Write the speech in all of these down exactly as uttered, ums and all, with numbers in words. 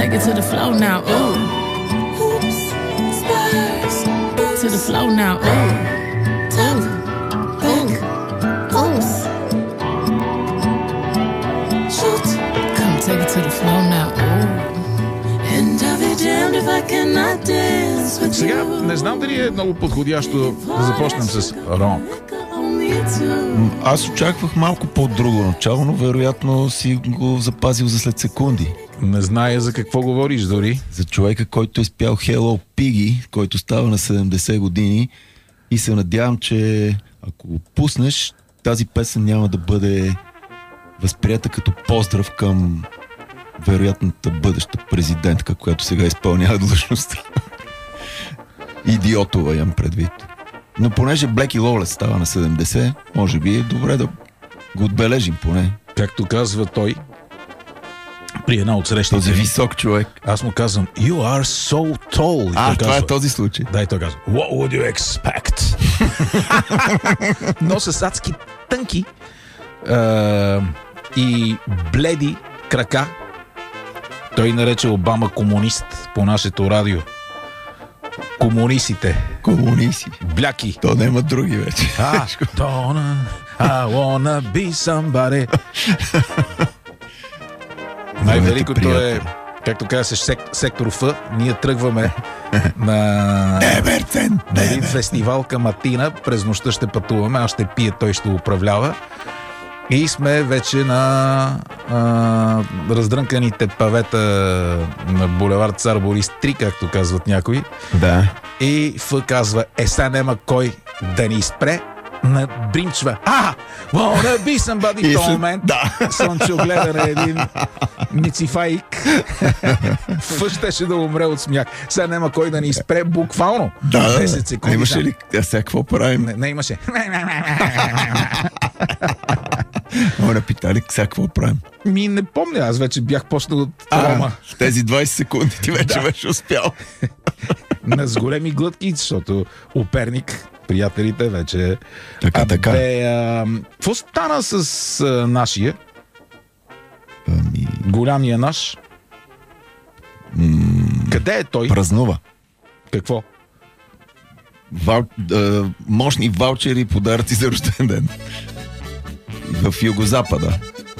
take it to the floor now. Ooh. Hoops, stars, to the floor now. Ooh. Two, back, oops. Shoot, come take it to the floor now. Ooh. And I'll be damned if I cannot dance with you. Сега не знам дали е много подходящо да започнем с рок. Аз очаквах малко по-друго начало, но вероятно си го запазил за след секунди. Не зная за какво говориш дори. За човека, който е спял Hello Piggy, който става на седемдесет години, и се надявам, че ако го пуснеш, тази песен няма да бъде възприята като поздрав към вероятната бъдеща президентка, която сега изпълнява длъжността. Идиотова имам предвид. Но понеже Блеки Лоулес става на седемдесет, може би е добре да го отбележим поне. Както казва той при една от срещите. Този висок човек. Аз му казвам, you are so tall. А, това казва, е този случай. Да, и той казва, what would you expect? Но с адски тънки е, и бледи крака. Той нарече Обама комунист по нашето радио. Комунистите. Комунисти. Бляки. То няма други вече. А, Donna, I wanna be somebody. Най-великото е, както каза сек, сектор Ф, ние тръгваме на, на един фестивал към Атина. През нощта ще пътуваме, аз ще пия, той ще управлява. И сме вече на а, раздрънканите павета на булевард Цар Борис три, както казват някои. Да. И Ф казва, е, сега нема кой да ни спре. На бринчва. А! Wanna be somebody в този момент. Да. Слънчо гледа на един мицифайк. Ф щеше да умре от смях. Сега нема кой да ни спре буквално. Да, десет секунди. Имаше ли? А сега какво правим? Не, не имаше. Моля, питали, сега какво правим? Ми не помня, аз вече бях почнал от Рома. В тези двайсет секунди ти вече беше успял. На с големи глътки, защото оперник, приятелите вече. Така, а, така. Бе, а, какво стана с а, нашия? Ами... Голямия наш? М... Къде е той? Празнува. Какво? Вау... А, мощни ваучери и подаръци за рожден ден. В Югозапада.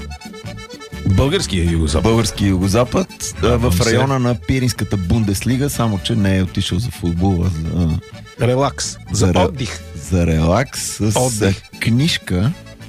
Българския Югозапад. Български Югозапад, да, в района на Пиринската Бундеслига, само че не е отишъл за футбола. За... Релакс. За, за отдих. За релакс с отдих. Книжка,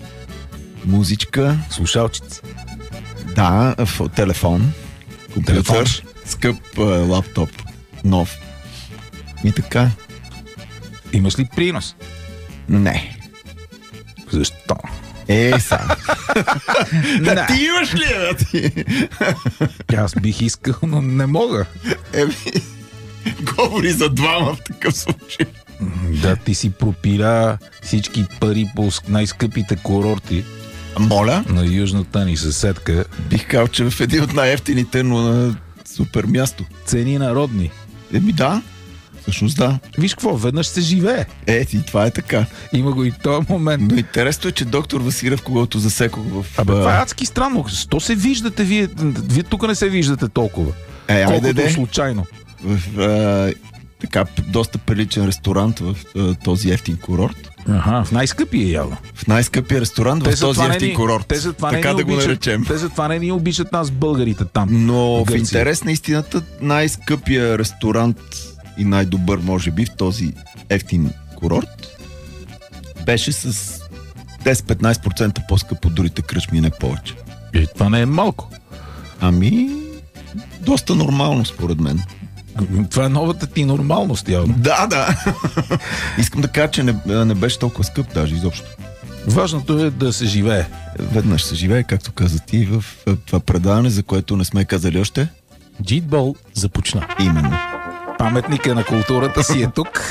музичка, слушалчици. Да, телефон, компютър, телефон. Скъп а, лаптоп, нов. И така. Имаш ли принос? Не. Защо? Е, сам. Да, ти имаш ли, да ти? Аз бих искал, но не мога. Еми, говори за двама в такъв случай. Да, ти си пропиля всички пари по най-скъпите курорти. Моля? На южната ни съседка. Бих казал, че в един от най-ефтините, но на супер място. Цени народни. Еми да. Всъщност да. Виж какво, веднъж се живее. Е, и това е така. Има го и този момент. Но интересно е, че доктор Василев, когато засекох в... Абе, това е адски странно. Що се виждате вие? Вие тук не се виждате толкова. Е, колкото айде, случайно. В а, така доста приличен ресторант в а, този ефтин курорт. Ага, в най-скъпия явно. В най-скъпия ресторант те в този ефтин ни, курорт. Те за това така не да обичат, го наречем. Те за това не ни обичат нас българите там. Но в, в интерес на истината най-скъпия ресторант и най-добър, може би, в този ефтин курорт беше с десет-петнайсет процента по-скъпо от другите кръчми, не повече. И това не е малко. Ами, доста нормално, според мен. Това е новата ти нормалност, явно. Да, да. Искам да кажа, че не, не беше толкова скъп, даже изобщо. Важното е да се живее. Веднъж се живее, както каза ти, в това предаване, за което не сме казали още. Джитбол започна. Именно. Паметника на културата си е тук.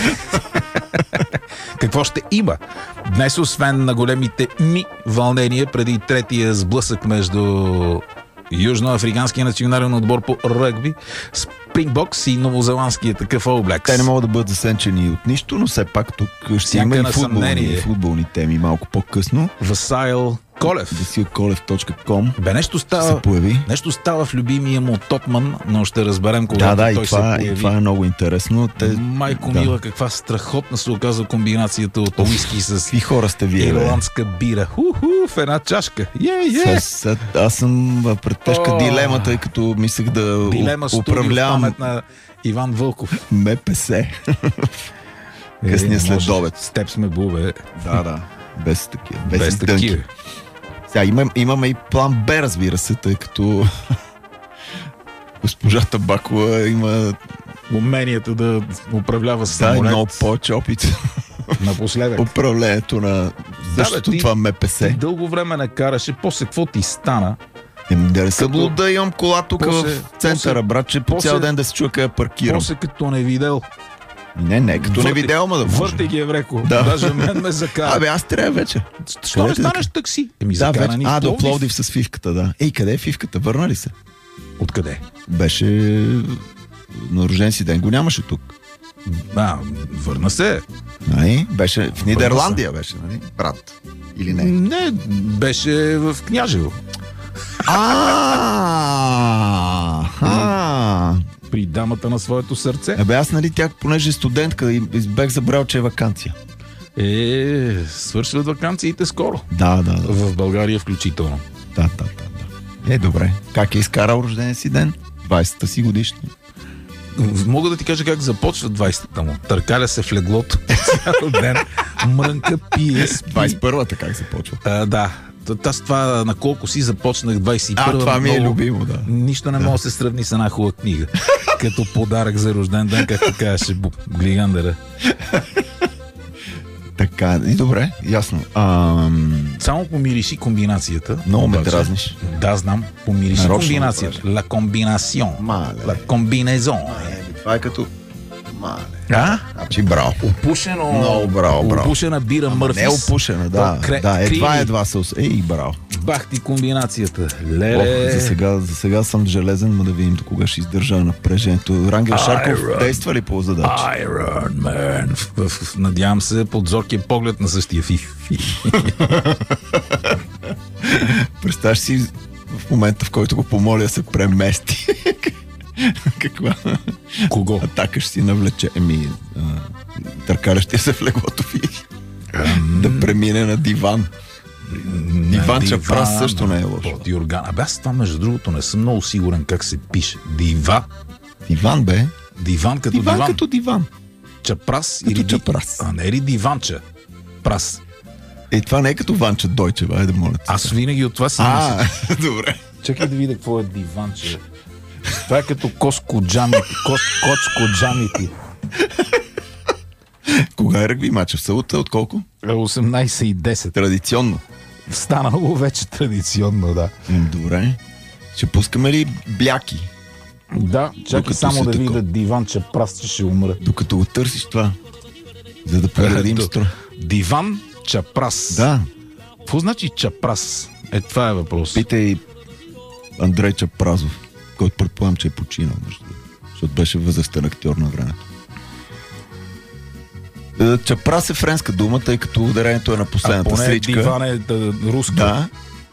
Какво ще има? Днес, освен на големите ми вълнения преди третия сблъсък между Южноафриканския национален отбор по ръгби, Спрингбокс и новозеландския такъв All Blacks. Те не могат да бъдат засенчени от нищо, но все пак тук ще Сянка има и футболни, футболни теми малко по-късно. Васайл Колев. василколев точка ком. Бе, нещо се става, появи. нещо става в любимия му Тотман, но ще разберем когато Да, да, той и това, се появи. и това е много интересно. Те, Майко да. мила, каква страхотна се оказва комбинацията от уиски с Какви хора сте вие, бе? ирландска бира. Ху-ху, в една чашка. Е, е. С, с, аз съм пред тежка О. дилема, тъй като мислех да Дилема у- студио в управлявам памет на Иван Вълков. МПС. Късния следобед. С теб сме бубе. Да, да. Без такива. Без, Без издънки. такива. Сега имам, имаме и план Б, разбира се, тъй като госпожа Табакова има Умението да управлява да, самолет. много повече опит Напоследък. управлението на същото ти- това МПС. Дълго време не караше, после какво ти стана? Еми, да не съм Като- да имам кола тук после- в центъра, после- брат, че по после- цял ден да се чуя къде паркирам. После като не видел. Не, не, като не Върти- видел, ма да може. Върти ги евреко. Да. Даже мен ме закара. Абе, аз трябва вече. Що не къде ти станеш такси? Еми, Да, закара вече. ни А, в до Пловдив. Пловдив с фивката, да. Ей, къде е фивката? Върна ли се? Откъде? Беше на рожден си ден, го нямаше тук. А, върна се. Ай, беше в Нидерландия, беше, нали? Брат. Или не? Не, беше в Княжево. А, а. При дамата на своето сърце. Абе, аз, нали, тя, понеже е студентка, и и бях забрал, че е ваканция. Е, свършват ваканциите скоро. Да, да, да. В България включително. Да, да, да, да. Е, добре. Как е изкарал рождения си ден? двайсета си годишна. Мога да ти кажа как започва двайсета му. Търкаля се в леглото цял ден, мрънка, пие, спи. двайсет и първата как започва? А, да. Аз това на колко си започнах двайсет и първа. А, това ми е много- любимо, да. Нищо не може да се сравни с една хубава книга. Като подарък за рожден ден, както казваше Бу- Глигандера. Така, и добре, ясно. Ам... Само помириши комбинацията. Много ме Обаче- дразниш. Да, знам. Помириши Нарочно комбинацията. го La combinación. Мале. La combinaison. Е, това е като... Мале. А? Значи, браво. Опушено. Много браво, браво. Опушена бира Мърфис. Не е опушена, да. То кре- Да, едва крили. едва се... ус- Ей, браво. Бах ти комбинацията. Ох, Леле. за, сега, за сега съм железен, но да видим до кога ще издържа напрежението. Рангел Шарков Iron. действа ли по задача? Iron Man. В, в, в, надявам се под зоркия поглед на същия фиф. Представяш си в момента, в който го помоля да се премести. Каква Кого? атака ще си навлече? Еми, а, търкалящия се в леглото ви. Да премине на диван. Диван чапрас също не е лошо. Под Юрган. Абе аз това между другото не съм много сигурен как се пише. Дива. Диван, бе. Диван като Диван, диван. като диван. Чапрас Като или ди- чапрас. А не ли диванча? Прас. Е, това не е като Ванча Дойче, бе, да моля. те. Аз винаги от това си А, мисля. добре. Чакай да видя какво е диванче. Това е като Коско Джамити. Кос, Кочко Джамити. Кога е ръгби мача? В събота от колко? осемнайсет и десет. Традиционно. Станало вече традиционно, да. М, Добре. Ще пускаме ли бляки? Да, чакай Докато само се да тако- видя диванче прас, че ще умра. Докато го търсиш това, за да проредим Ето. стро. Диван чапрас. Да, Какво значи чапрас? Е, това е въпрос. питай Андрей Чапразов, който предполагам, че е починал, между другото, защото беше възрастен актьор на времето. Е, Чапрас е френска дума, тъй като ударението е на А последната поне сричка. диван е да, руска. Да,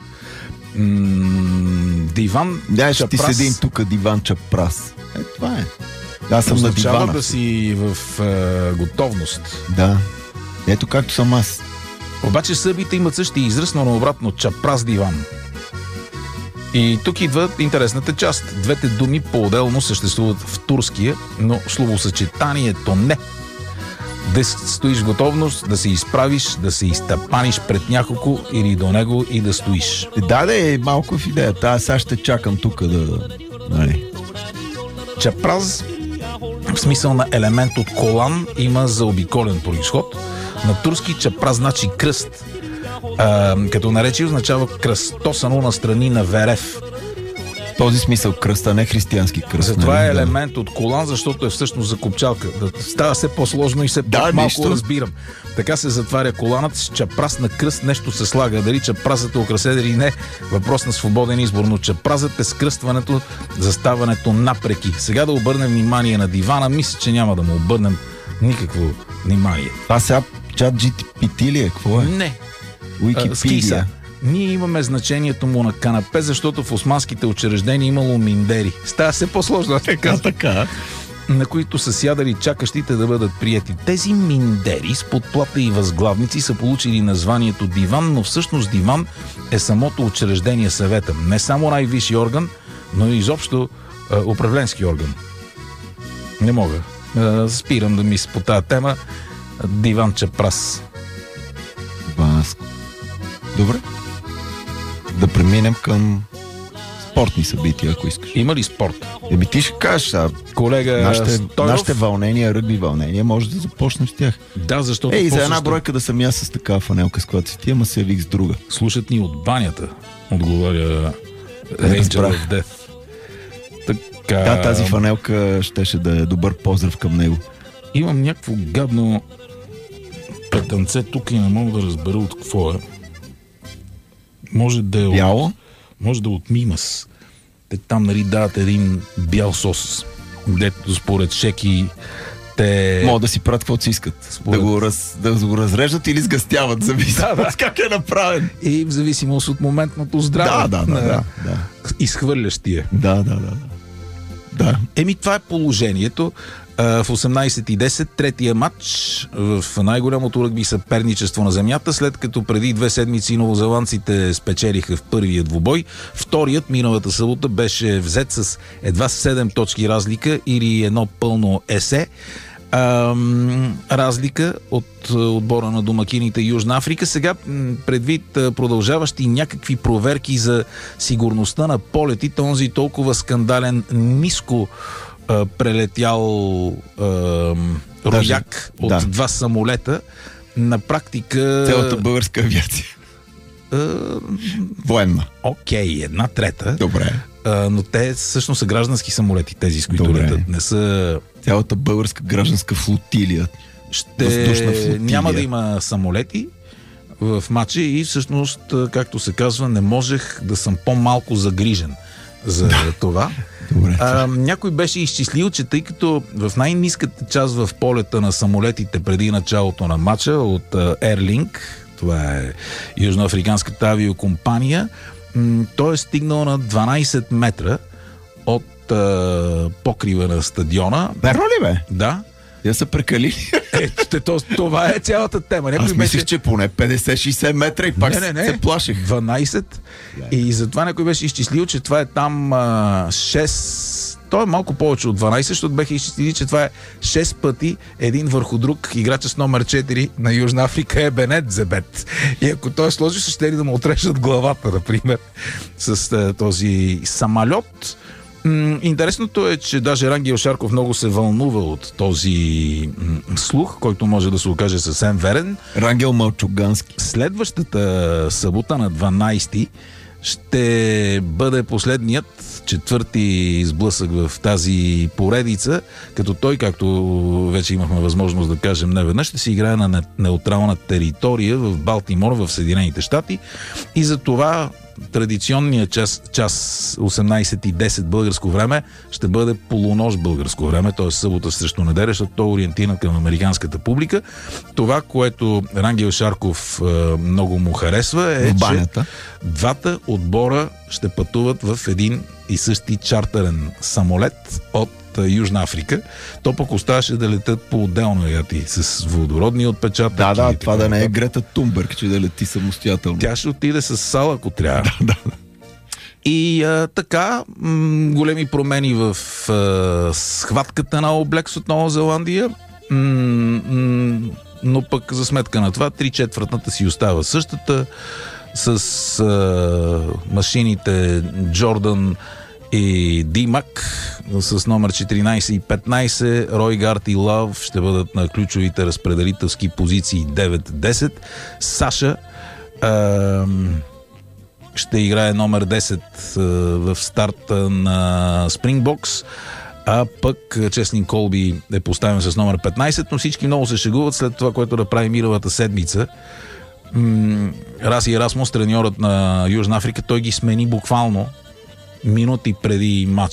М, диван да, ще ти чапрас седим тук диван Чапрас. Е, това е. Аз съм на означава дивана. да си в е, готовност. Да. Ето както съм аз. Обаче сърбите имат същия израз, но наобратно чапрас диван. И тук идва интересната част. Двете думи по-отделно съществуват в турския, но словосъчетанието не. Да стоиш в готовност, да се изправиш, да се изтъпаниш пред няколко или до него и да стоиш. Е, да, да е малко в идеята. Аз сега ще чакам тук да... Нали. Чапраз, в смисъл на елемент от колан, има заобиколен произход. На турски чапраз значи кръст. А, като наречие означава кръстосано на страни на верев. В този смисъл кръста, не християнски кръст. Затова нали? е Да. елемент от колан, защото е всъщност за копчалка. Да става все по-сложно и все Да, по-малко нищо. разбирам. Така се затваря коланът, с чапраз на кръст нещо се слага. Дали чапразът е украсен или не, въпрос на свободен избор. Но чапразът е скръстването, заставането напреки. Сега да обърнем внимание на дивана, мисля, че няма да му обърнем никакво внимание. Това сега чат джи пи ти ли е? Какво е? Не. А, ски Уикипедия. са. Ние имаме значението му на канапе, защото в османските учреждения имало миндери. Става се по-сложно, така. така. На които са сядали чакащите да бъдат приети. Тези миндери с подплата и възглавници са получили названието диван, но всъщност диван е самото учреждение съвета. Не само най-висши орган, но и изобщо е, управленски орган. Не мога. Е, спирам да мисля по тази тема. Диван Чапрас. Баско. Добре. Да преминем към спортни събития, ако искаш. Има ли спорт? Еми ти ще кажеш, а колега нашите, Стойров... нашите вълнения, ръгби вълнения, може да започнем с тях. Да, защото... Ей, за една също... бройка да съм аз с такава фанелка, с която си ти, ама се явих с друга. Слушат ни от банята, отговаря Ranger of Death. Така... Да, тази фанелка щеше да е добър поздрав към него. Имам някакво гадно петънце тук и не мога да разбера от какво е. Може да е... Бяло? Може да е от Мимас. Те там, нали, дават един бял сос, дето според Шеки те... Могат да си правят каквото си искат. Според... Да, го раз... да го разреждат или сгъстяват, зависи да, да. Как е направен. И в зависимост от моментното здраве. Да, да, да. На... да, да. Изхвърлящия. Да, да, да. да. Еми, това е положението. В осемнайсет и десет третия матч в най-голямото ръгби съперничество на земята, след като преди две седмици новозеландците спечелиха в първия двубой. Вторият миналата събота беше взет с едва седем точки разлика или едно пълно есе. Ам, разлика от отбора на домакините Южна Африка. Сега, предвид продължаващи някакви проверки за сигурността на полетите, онзи толкова скандален ниско прелетял е, рояк от да. два самолета, на практика... Цялата българска авиация. Е, Военна. Окей, една трета. Добре. Е, но те всъщност са граждански самолети, тези, с които Добре. летат. Не са... Цялата българска гражданска флотилия. Ще... Няма да има самолети в матча и всъщност, както се казва, не можех да съм по-малко загрижен за да. това. Добре. А, някой беше изчислил, че тъй като в най-ниската част в полета на самолетите преди началото на матча от uh, Airlink, това е южноафриканската авиокомпания, м- той е стигнал на дванайсет метра от uh, покрива на стадиона. Верно ли бе? Да. Я са прекалили. Е, то, това е цялата тема. Някой Аз мислих, беше... че поне петдесет-шейсет метра и пак не, не, не. се плаших. дванайсет. Yeah. И затова някой беше изчислил, че това е там а, шест... То е малко повече от дванайсет, защото беха изчислили, че това е шест пъти един върху друг играча с номер четири на Южна Африка е Бенет Зебет. И ако той е сложи, ще ли да му отрежат главата, например, с а, този самолет. М- интересното е, че даже Рангел Шарков много се вълнува от този м- слух, който може да се окаже съвсем верен. Рангел Малчугански. Следващата събота на дванайсети ще бъде последният четвърти сблъсък в тази поредица, като той, както вече имахме възможност да кажем неведнъж, ще си играе на неутрална територия в Балтимор, в Съединените щати, и за това традиционният час, час осемнайсет и десет българско време ще бъде полунощ българско време, т.е. събота срещу неделя, защото то е ориентиран към американската публика. Това, което Рангел Шарков е, много му харесва, е, че двата отбора ще пътуват в един и същи чартерен самолет от Южна Африка. То пък оставаше да летят по-отделно яти с водородни отпечатъци. Да, да, това да не е Грета Тунберг, че да лети самостоятелно. Тя ще отиде с сал, ако трябва. Да, да. И а, така, м- големи промени в а, схватката на All Blacks от Нова Зеландия, м- м- но пък за сметка на това, три четвъртната си остава същата, с а, машините Джордан и Димак с номер четиринайсет и петнайсет. Рой Гард и Лав ще бъдат на ключовите разпределителски позиции девет десет. Саша а, ще играе номер десет а, в старта на Спрингбокс, а пък Чеслин Колби е поставен с номер петнайсет, но всички много се шегуват след това, което да прави миналата седмица. М- Раси Ерасмус, треньорът на Южна Африка, той ги смени буквално минути преди матча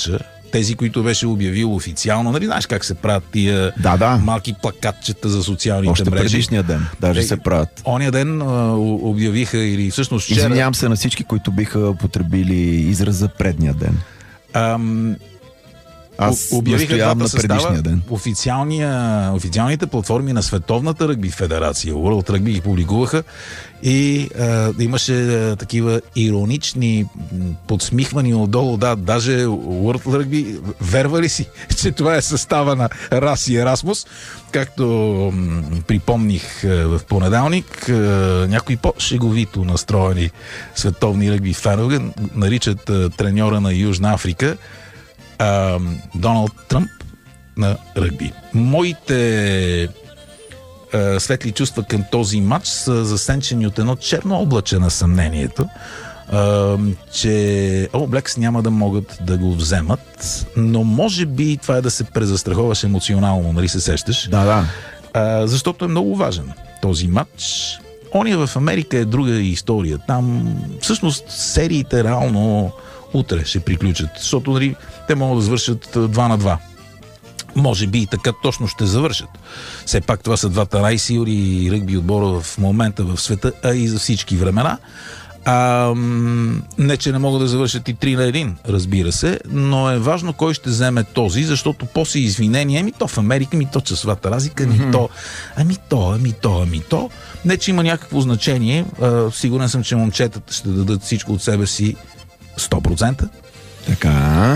тези, които беше обявил официално, нали знаеш как се правят тия да, да. малки плакатчета за социалните Още мрежи. Още предишния ден, даже е, се правят. Ония ден а, обявиха или всъщност вчера... Извинявам се на всички, които биха потребили израза предния ден. Ам... Аз обявиха настоявам на предишния ден. Официалния, официалните платформи на Световната ръгби федерация, World Rugby, ги публикуваха и а, имаше а, такива иронични подсмихвания отдолу. Да, даже World Rugby верва ли си, че това е състава на Рас и Ерасмус, както м, припомних а, в понеделник, а, някои по-шеговито настроени световни ръгби фенове наричат а, треньора на Южна Африка Uh, Доналд Тръмп на ръгби. Моите uh, светли чувства към този матч са засенчени от едно черно облаче на съмнението, uh, че All Blacks няма да могат да го вземат, но може би това е да се презастраховаш емоционално, нали се сещаш? Да, да. Uh, защото е много важен този матч. Ония в Америка е друга история. Там всъщност сериите реално утре ще приключат, защото нали, те могат да завършат два на два. Може би и така точно ще завършат. Все пак това са двата най-силни ръгби отбора в момента в света, а и за всички времена. А, не, че не могат да завършат и три на един, разбира се, но е важно кой ще вземе този, защото после извинения, ами то в Америка, ами то часовата разлика, ами mm-hmm. то, ами то, ами то, ами то. Не, че има някакво значение. А, сигурен съм, че момчетата ще дадат всичко от себе си сто процента. Така.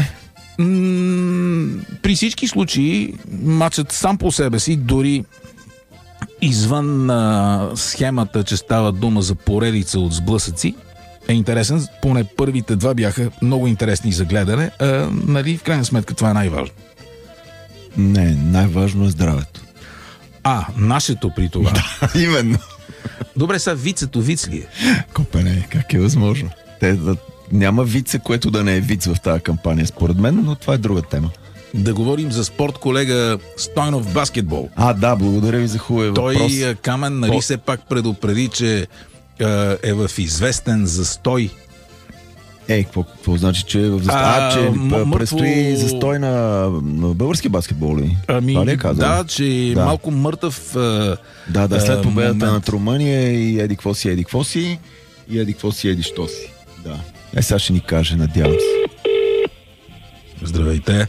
М- при всички случаи, матчът сам по себе си, дори извън а, схемата, че става дума за поредица от сблъсъци, е интересен. Поне първите два бяха много интересни за гледане. А, нали, в крайна сметка това е най-важно. Не, най-важно е здравето. А, нашето при това. Да, именно. Добре, сега вицето виц ли е? Копене, как е възможно? Те да... Няма вице, което да не е виц в тази кампания, според мен, но това е друга тема. Да говорим за спорт, колега Стойнов баскетбол. А, да, благодаря ви за хубавия Той, въпрос. Той, Камен, нали все пак предупреди, че е в известен застой. Ей, какво, какво значи, че е в застой? А, а че м- предстои мъртво... застой на български баскетбол ли? Ами, ли е да, че да. малко мъртъв а, Да, да, след победата момент. над Румъния и еди какво си, еди какво си и еди какво си, еди що си. Да. Е, сега ще ни каже, надявам се. Здравейте.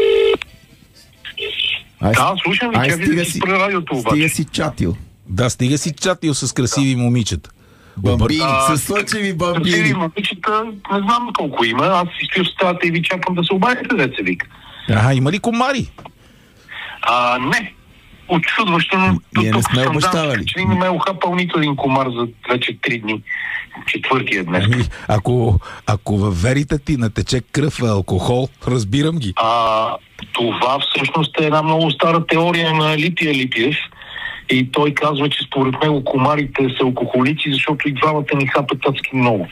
Ай, да, слушам ви, че стига ви си спра радиото обаче. Стига си чатил. Да, стига си чатил с красиви да. момичета. Бамбини, със слъчеви бамбини. Красиви момичета, не знам колко има. Аз си стоя в стаята и ви чакам да се обадите, да се вика. А, има ли комари? А, не. Очудващо, но ние не сме обещавали. Че не ме ухапал нито един комар за вече три дни. Четвъртия днес. Ами, ако, ако във верите ти натече кръв, алкохол, разбирам ги. А, това всъщност е една много стара теория на Липия Липиев. И той казва, че според него комарите са алкохолици, защото и двамата ни хапят адски много.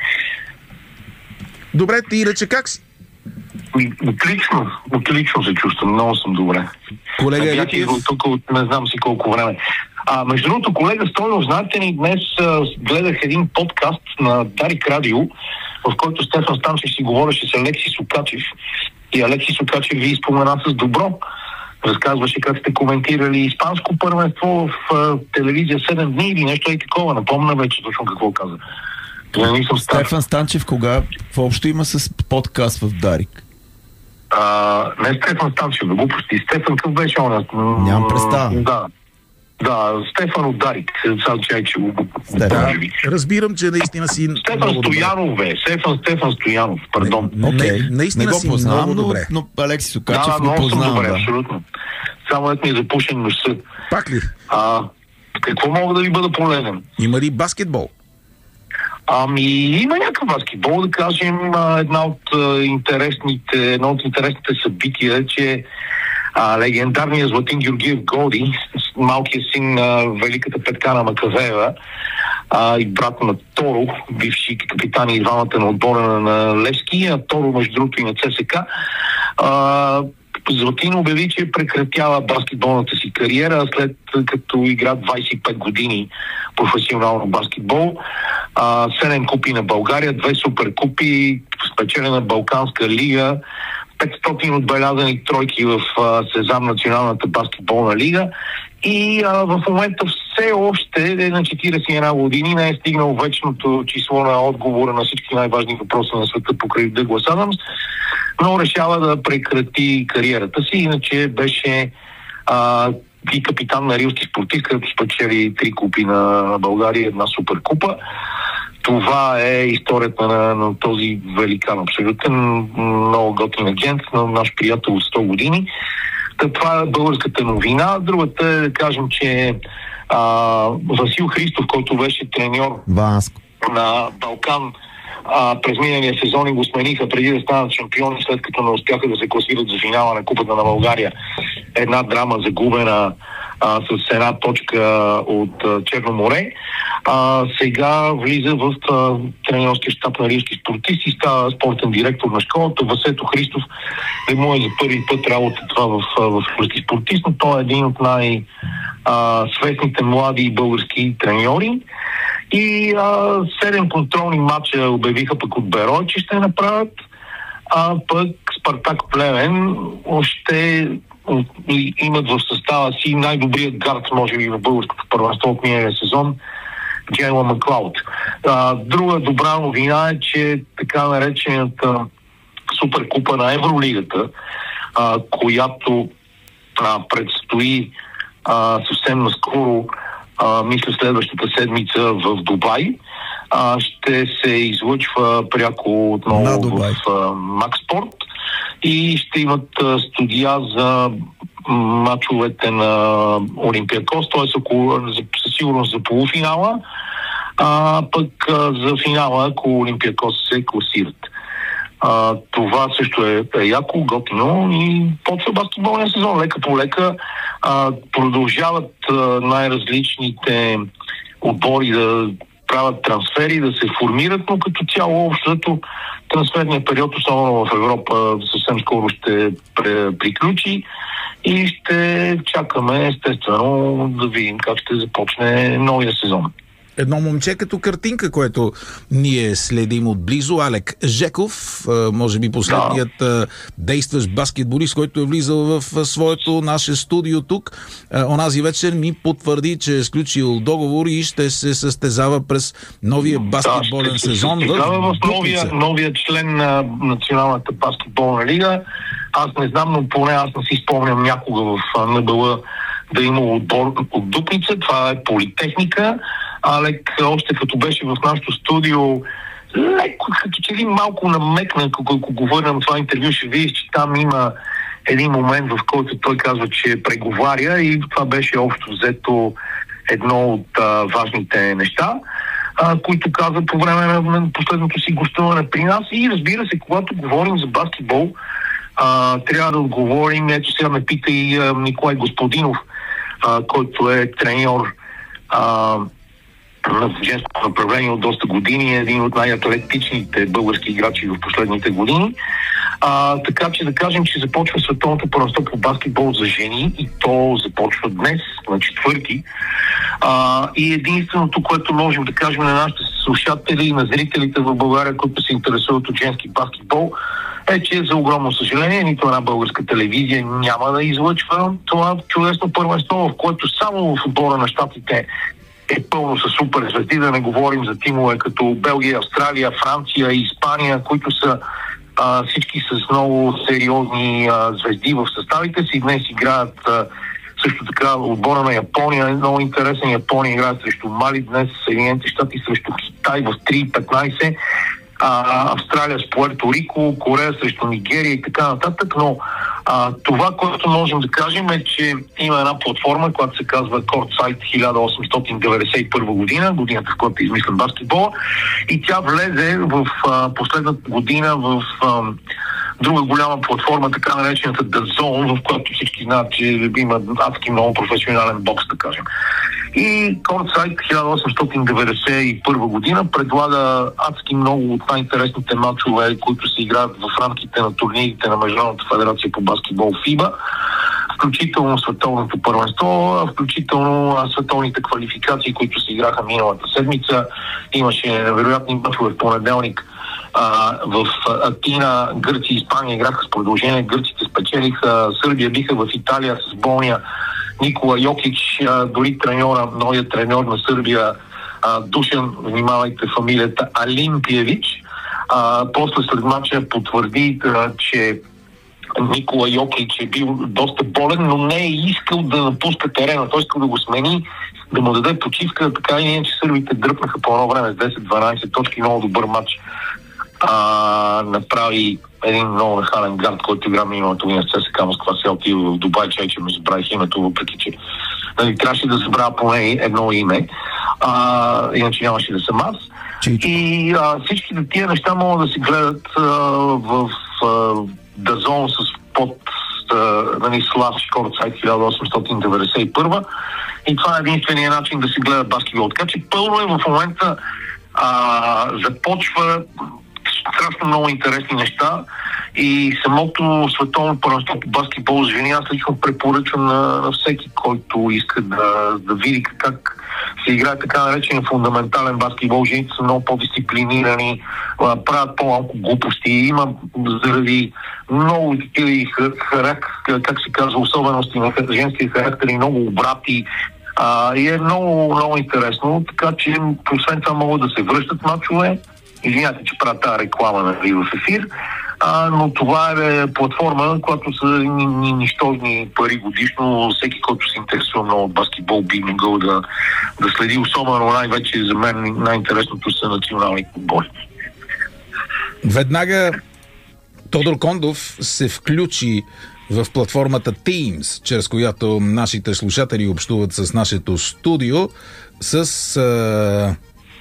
Добре, ти рече как си? Отлично, отлично се чувствам, много съм добре. Колега Бях идвал тук от не знам си колко време. А, между другото, колега Стойнов, знаете ли, днес а, гледах един подкаст на Дарик Радио, в който Стефан Станчев си говореше с Алексис Окачев. И Алексис Окачев ви спомена с добро. Разказваше как сте коментирали испанско първенство в а, телевизия седем дни или нещо и такова. Напомня вече точно какво каза. Стефан Станчев кога? Какво общо има с подкаст в Дарик? А, не Стефан Станчев, да глупости. Стефан къв беше он? Нямам представа. Да. Да, Стефан от Дарик. Сега чай, че го да, разбирам, че наистина си Стефан Стоянов, бе. Стефан, Стефан Стоянов, пардон. Не, okay. не, наистина не го си познавам, много добре. Но, но Алексис Окачев да, го познавам. добре, да, абсолютно. Само ето ми е запушен носа. Пак ли? А, какво мога да ви бъда полезен? Има ли баскетбол? Ами, има някакъв баскетбол, да кажем, една от интересните, едно от интересните събития е, че а, легендарният Златин Георгиев Голди, малкият син на великата Петкана Макавеева а, и брат на Торо, бивши капитани и двамата на отбора на, на Левски, а Торо, между другото, и на ЦСКА, а, Златин обяви, че прекратява баскетболната си кариера, след като игра двайсет и пет години професионално баскетбол. седем купи на България, две суперкупи, спечелена Балканска лига, петстотин отбелязани тройки в а, Сезам, Националната баскетболна лига, и а, в момента все още е на четиридесет и една години, не е стигнал вечното число на отговора на всички най-важни въпроси на света покрай Дъглас Адамс, но решава да прекрати кариерата си, иначе беше а, и капитан на рилски спортист, където спечели три купи на България, една суперкупа. Това е историята на, на този великан, абсолютен, много готин агент, на наш приятел от сто години. Това е българската новина. Другата е да кажем, че а, Васил Христов, който беше треньор Баско на Балкан, а, през миналия сезон и го смениха преди да станат шампиони, след като не успяха да се класират за финала на Купата на България. Една драма загубена а, с една точка от а, Черно море. А, сега влиза в а, тренерския щаб на рилски спортист и става спортен директор на школата. Васето Христов е му е за първи път работа това в, в рилски спортист, но той е един от най-свестните млади български треньори. И а, седем контролни матча обявиха пък от Берой, че ще направят, а пък Спартак Плевен още имат в състава си най-добрият гард, може би, в българското първенство от миналия сезон, Джейла Маклауд. А, друга добра новина е, че така наречената суперкупа на Евролигата, а, която а, предстои а, съвсем наскоро, а, мисля следващата седмица в Дубай, а, ще се излъчва пряко отново в а, Макспорт и ще имат а, студия за мачовете на Олимпиакос, т.е. със сигурност за полуфинала, а пък а, за финала, ако Олимпиакос се класират. А, това също е, е яко, готино и почва баскетболния сезон. Лека по лека а, продължават а, най-различните отбори да правят трансфери, да се формират, но като цяло общото трансферния период, особено в Европа, съвсем скоро ще приключи и ще чакаме естествено да видим как ще започне новия сезон. Едно момче като картинка, което ние следим отблизо, Алек Жеков, може би последният да. действащ баскетболист, който е влизал в своето наше студио тук. Онази вечер ми потвърди, че е сключил договор и ще се състезава през новия баскетболен да, сезон. В, в новия, новия член на Националната баскетболна лига. Аз не знам, но поне аз не си спомням някога в Н Б Л да има отбор от Дупница. Това е Политехника. Алек, още като беше в нашото студио, леко, като че ли малко намекна, ако го върнем това интервю, ще видиш, че там има един момент, в който той казва, че преговаря и това беше общо взето едно от а, важните неща, а, които каза по време на последното си гостуване при нас. И разбира се, когато говорим за баскетбол, а, трябва да отговорим, ето сега ме пита и а, Николай Господинов, а, който е треньор а, в женското направление от доста години, е един от най-атлетичните български играчи в последните години. А, така че да кажем, че започва световното първенство по баскетбол за жени и то започва днес, на четвърти. А, и единственото, което можем да кажем на нашите слушатели и на зрителите в България, които се интересуват от женски баскетбол, е, че за огромно съжаление нито една българска телевизия няма да излъчва това чудесно първенство, в което само в отбора на щатите е пълно с супер звезди, да не говорим за тимове като Белгия, Австралия, Франция и Испания, които са а, всички с много сериозни а, звезди в съставите си. Днес играят а, също така отбора на Япония, много интересен. Япония играят срещу Мали, днес Съединените щати срещу Китай в три петнайсет, а, Австралия с Пуерто Рико, Корея срещу Нигерия и така нататък, но а, това, което можем да кажем е, че има една платформа, която се казва Courtside хиляда осемстотин деветдесет и първа година, годината, в която е измислен баскетбол, и тя влезе в а, последната година в а, друга голяма платформа, така наречената The Zone, в която всички знаят, че има адски много професионален бокс, да кажем. И Courtside хиляда осемстотин деветдесет и първа година предлага адски много от най-интересните матчове, които се играят в рамките на турнирите на Международната федерация по баскетбол ФИБА, включително световното първенство, включително световните квалификации, които се играха миналата седмица. Имаше невероятни матчове в понеделник А, в Атина Гърция и Испания играха с продължение. Гърците спечелиха, Сърбия биха в Италия с болния Никола Йокич, а, дори треньора, новият треньор на Сърбия, а, Душан, внимавайте фамилията, Алимпиевич. А, после след мача потвърди, а, че Никола Йокич е бил доста болен, но не е искал да напуска терена. Той искал да го смени, да му даде почивка. Така и не, че сърбите дръпнаха по едно време с десет-дванайсет точки. Много добър матч а, направи един много нахален гард, който игра миналата година с ЦСКА Москва, се отива в Дубай, чай, че ми забравих името, въпреки че нали, трябваше да забравя поне едно име. А, иначе нямаше да съм аз. Чичко. И а, всичките тия неща могат да се гледат а, в а, Дазон с под нали, слав Шкорт сайт хиляда осемстотин деветдесет и първа и това е единствения начин да се гледа баскетбол. Така че пълно е в момента а, започва страшно много интересни неща и самото световно първенство по баскетбол с жени аз лично препоръчвам на, на всеки, който иска да, да види как се играе така наречен фундаментален баскетбол. Жените са много по-дисциплинирани, правят по-малко глупости. Има заради много и характер, как се казва, особености на женския характер и много обрати. А, и е много, много интересно. Така че, освен това, могат да се връщат мачове. Извинявайте, че правя тази реклама нали, в ефир. А, но това е платформа, която са ни, ни, нищожни пари годишно. Всеки, който се интересува много от баскетбол, би могъл да, да следи. Особено най-вече за мен най-интересното са национални футболи. Веднага Тодор Кондов се включи в платформата Teams, чрез която нашите слушатели общуват с нашето студио с а,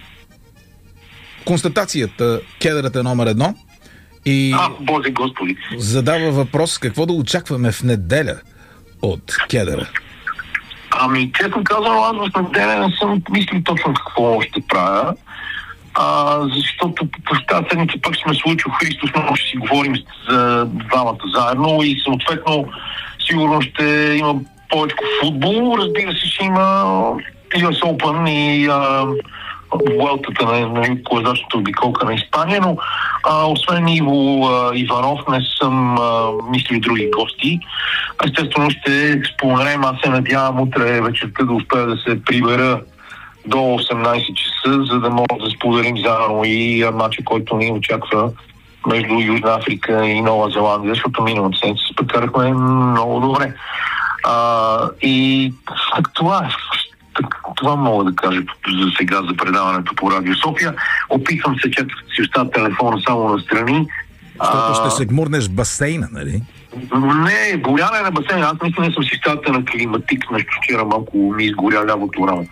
констатацията Кедърът е номер едно. И а, Боже Господи! Задава въпрос какво да очакваме в неделя от Кедъра. Ами, честно казано, аз в неделя не съм мислил точно какво ще правя, а, защото в тази седмица пък сме случил Христос, много ще си говорим за двамата заедно и съответно сигурно ще има повече футбол, разбира се, ще има ю ес Open и а, Vueltата на, на колезачната обиколка на Испания, но а, освен Иво а, Иванов не съм а, мислил други гости. Естествено ще споменем, аз се надявам утре вечерта да успея да се прибера до осемнайсет часа, за да може да споделим заедно и а, матча, който ни очаква между Южна Африка и Нова Зеландия, защото миналата седмица се прекарахме много добре. А, и так, това е. Това мога да кажа за сега за предаването по Радио София. Опитвам се, че си оставя телефона само настрани. Защото ще се гмурнеш в басейна, нали? Не, горяне на басейна. Аз наистина съм си стата на климатик, нещо вчера малко ми изгоря лявото рамо.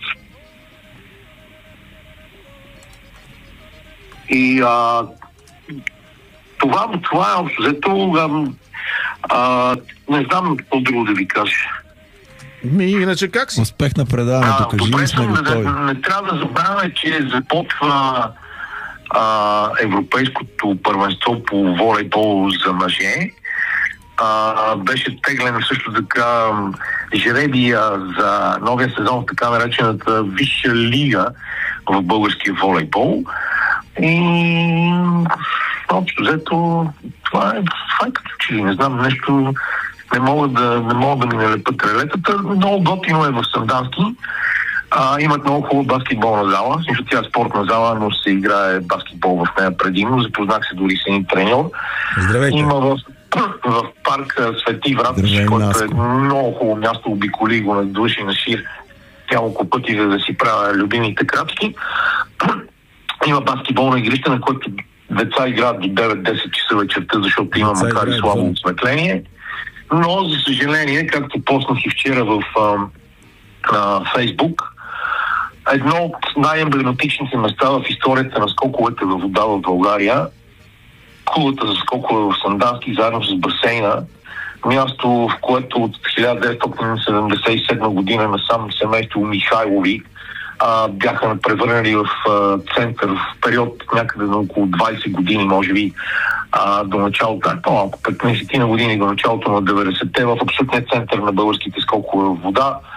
И а, това, това е общо. Зато а, не знам какво друго да ви кажа. Ми, иначе как си? Успех на предаването, кажи и сме готови. Не, не трябва да забравяме, че започва а, европейското първенство по волейбол за мъже. А, беше теглен също така жребия за новия сезон в така наречената Висша лига в българския волейбол. И общо взето това е, това е като че ли, не знам, нещо не мога да, не мога да ми налепат крилетата. Много готино е в Сандански. А, имат много хубава баскетболна зала. Защото тя е спортна зала, но се играе баскетбол в нея предимно. Запознах се дори с един треньор. Здравейте. Има в, в парк Свети Врат, който е много хубаво място, обиколи го на души на шир няколко пъти, за да си правя любимите крачки. Има баскетболна игрище, на което деца играят до девет-десет часа вечерта, защото има макар и слабо осветление. Но, за съжаление, както поснах и вчера в а, а, Фейсбук, едно от най-емблематичните места в историята на скоковете във вода в България, кулата за скокове в Сандански, заедно с басейна, място, в което от хиляда деветстотин седемдесет и седма година насам семейство Михайлови а, бяха превърнали в а, център в период някъде на около двайсет години, може би, а, до началото, по-малко петнайсет на години до началото на деветдесетте в абсолютния център на българските скокове в вода.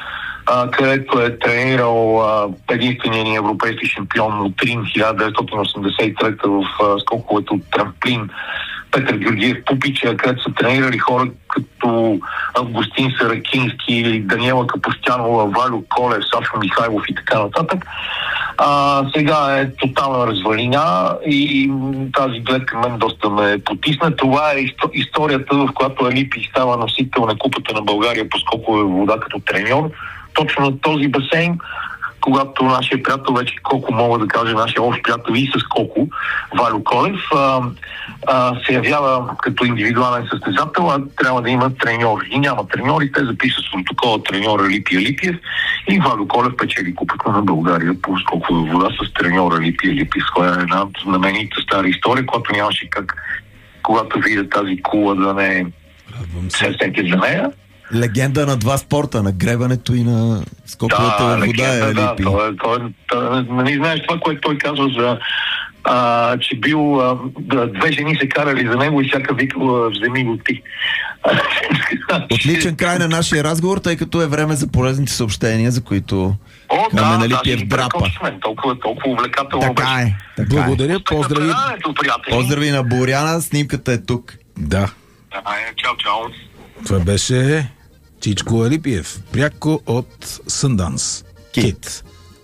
а, където е тренирал а, единствения ни европейски шампион от Рим хиляда деветстотин осемдесет и трета в а, скоковете от трамплин Петър Георгиев Пупича, където са тренирали хора като Августин Саракински или Даниела Капустянова, Валю Колев, Сашо Михайлов и така нататък. А, сега е тотална развалина и тази гледка мен доста ме потисна. Това е историята, в която Алипи става носител на Купата на България по скокове вода като треньор. Точно на този басейн, когато нашия приятел, вече колко мога да кажа, нашия общ приятел и с Коко, Валю Колев, а, а, се явява като индивидуален състезател, а трябва да има треньор. И няма треньори, те записват с протокола треньора Липи Алипиев и Валю Колев печели Купата на България по скокова вода с треньора Липи Алипиев. Това е една знаменита стара история, която нямаше как, когато видя тази кула, да не се сети за нея. Легенда на два спорта, на гребането и на скоковете във вода е Алипи. Да, той, той, той, нали знаеш това, което той казва за а, че бил а, две жени се карали за него и всяка викала вземи го ти. Отличен край на нашия разговор, тъй като е време за полезните съобщения, за които О, да, Камен да, Алипиев драпа. Толкова, толкова увлекателно. Така е. Така Благодаря, е. поздрави. Поздрави на Боряна, снимката е тук. Да. Чао, чао. Това беше Чичко Алипиев, пряко от Сънданс. Кит.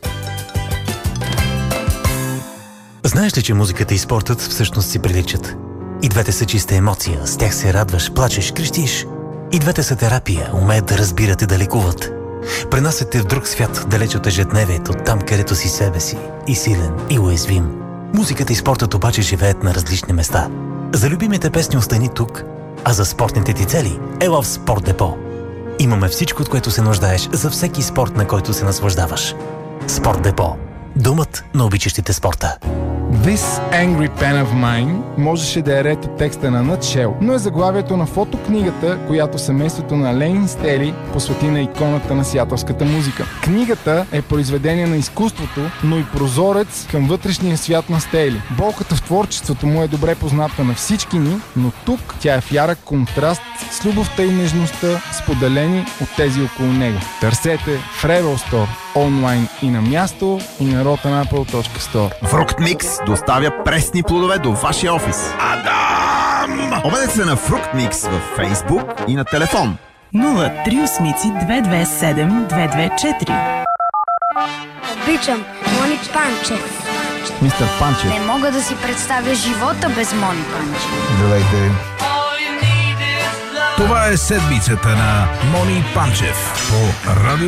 Знаеш ли, че музиката и спортът всъщност си приличат? И двете са чиста емоция, с тях се радваш, плачеш, крещиш. И двете са терапия, умеят да разбират и да лекуват. Пренасят те в друг свят, далеч от ежедневието, там където си себе си, и силен, и уязвим. Музиката и спортът обаче живеят на различни места. За любимите песни остани тук, а за спортните ти цели ела в Спорт Депо. Имаме всичко, от което се нуждаеш за всеки спорт, на който се наслаждаваш. Спорт Депо. Домът на обичащите спорта. This Angry Pen of Mine можеше да е ред от текста на Nutshell, но е заглавието на фотокнигата, която семейството на Лейн Стели посвети на иконата на сиатълската музика. Книгата е произведение на изкуството, но и прозорец към вътрешния свят на Стели. Болката в творчеството му е добре позната на всички ни, но тук тя е в ярък контраст с любовта и нежността, споделени от тези около него. Търсете в Rebel Store онлайн и на място, и на rotten apple точка store. Фрукт Микс доставя пресни плодове до вашия офис. Адам! Обадете се на Фрукт Микс във Фейсбук и на телефон нула три осмици две две седем две две четири. Обичам Мони Панчев. Мистер Панчев. Не мога да си представя живота без Мони Панчев. Здравейте. Това е седмицата на Мони Панчев по радио